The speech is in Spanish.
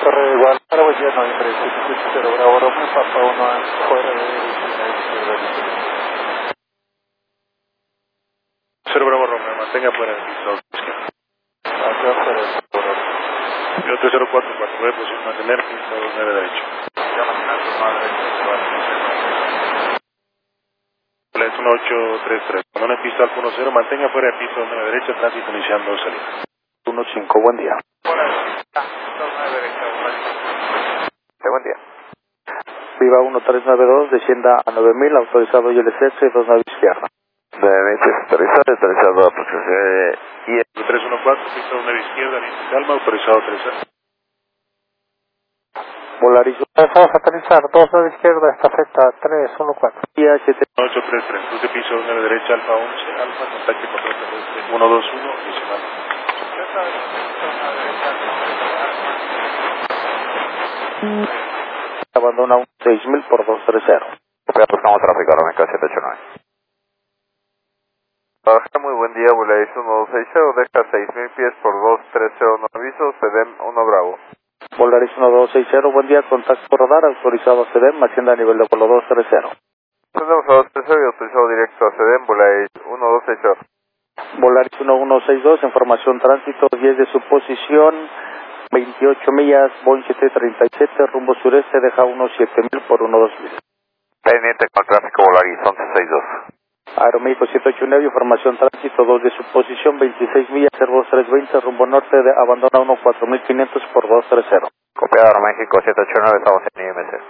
Torre igual, para Bolivia, noviembre, 770, Bravo, Romeo, Papa 1, fuera de Cero Bravo Romeo, mantenga fuera del piso. acá fuera de Bravo. Yo 30449, posición mantener, piso 29 derecho. Ya mañana su madre, Boleto 1833, cuando en piso Alfa 10, mantenga fuera del piso 9 derecho, tránsito iniciando salida. 15, buen día. Buen día. Viva 1392, descienda a 9000, autorizado YLCS, 29 izquierda. Autorizado a proceder y 314, piso 9 izquierda, línea calma, autorizado 30. Volaris, vamos a aterrizar, 29 izquierda, estafeta 314. Día 833, cruz de piso 9 derecha, Alfa 11, Alfa, contacte con 121, decimal. Abandona un 6000 por 230. buscamos tráfico, Romeo 789. Baja, muy buen día, Volaris 1260, deja 6000 pies por 230, no aviso, CEDEM 1 Bravo. Volaris 1260, buen día, contacto radar, autorizado CEDEM, hacienda a nivel de vuelo 230. Tenemos a 230 y autorizado directo a CEDEM, Volaris 1260. Volaris 1162, información tránsito, 10 de su posición, 28 millas, Boeing 737, rumbo sureste, deja unos 7000 por 12000. Pendiente con tráfico, Volaris 1162. Aeroméxico 789, información tránsito, 2 de su posición, 26 millas, Airbus 320, rumbo norte, abandona 14500 por 230. Copiado, Aeroméxico 789, estamos en IMC.